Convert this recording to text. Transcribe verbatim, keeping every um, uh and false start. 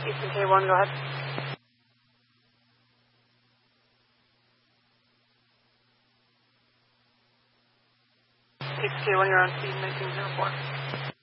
Eastern K one, go ahead. Eastern K one, you're on speed nineteen oh four.